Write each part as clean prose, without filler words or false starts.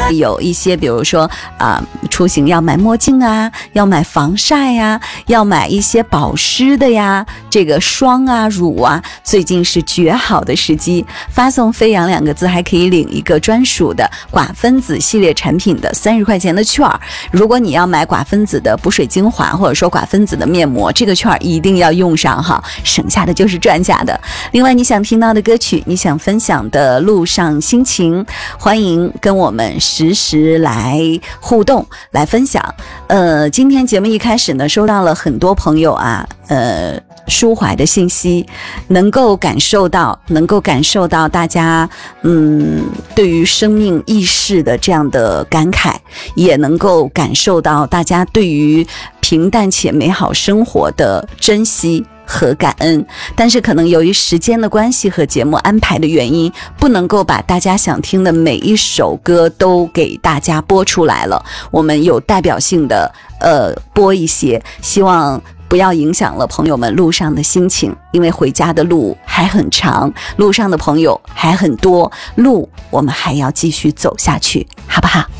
有一些比如说出行要买墨镜啊，要买防晒呀，要买一些保湿的呀，这个霜啊乳啊，最近是绝好的时机，发送飞扬2个字还可以领一个专属的寡分子系列产品的30块钱的券。如果你要买寡分子的补水精华或者说寡分子的面膜，这个券一定要用上哈，省下的就是赚下的。另外你想听到的歌曲，你想分享的路上心情，欢迎跟我们实时来互动来分享。今天节目一开始呢，收到了很多朋友抒怀的信息，能够感受到大家对于生命意识的这样的感慨，也能够感受到大家对于平淡且美好生活的珍惜和感恩。但是可能由于时间的关系和节目安排的原因，不能够把大家想听的每一首歌都给大家播出来了，我们有代表性的播一些，希望不要影响了朋友们路上的心情，因为回家的路还很长，路上的朋友还很多，路我们还要继续走下去，好不好？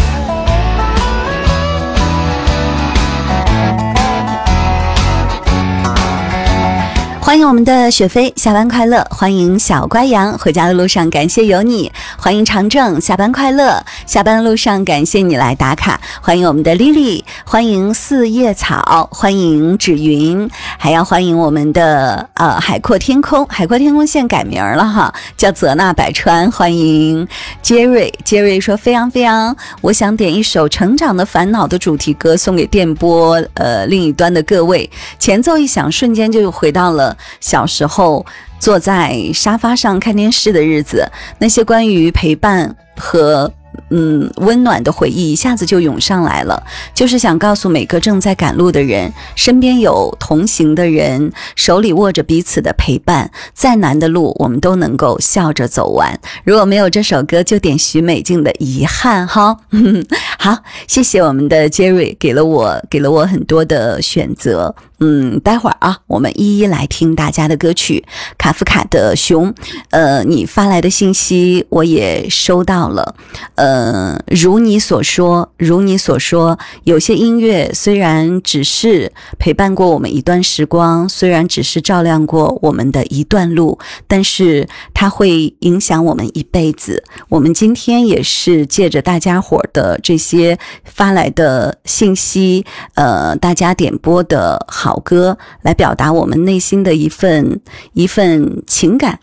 欢迎我们的雪飞，下班快乐！欢迎小乖羊，回家的路上感谢有你！欢迎长正，下班快乐！下班的路上感谢你来打卡！欢迎我们的 Lily， 欢迎四叶草，欢迎芷云，还要欢迎我们的海阔天空，海阔天空现在改名了哈，叫泽纳百川。欢迎 Jerry 说飞扬，我想点一首《成长的烦恼》的主题歌送给电波另一端的各位。前奏一响，瞬间就回到了小时候坐在沙发上看电视的日子，那些关于陪伴和温暖的回忆一下子就涌上来了。就是想告诉每个正在赶路的人，身边有同行的人，手里握着彼此的陪伴，再难的路我们都能够笑着走完。如果没有这首歌，就点许美静的遗憾哈。好，谢谢我们的 Jerry 给了我很多的选择。待会儿我们一一来听大家的歌曲。卡夫卡的熊，你发来的信息我也收到了。如你所说，有些音乐虽然只是陪伴过我们一段时光，虽然只是照亮过我们的一段路，但是它会影响我们一辈子。我们今天也是借着大家伙的这些发来的信息，大家点播的好歌，来表达我们内心的一份情感，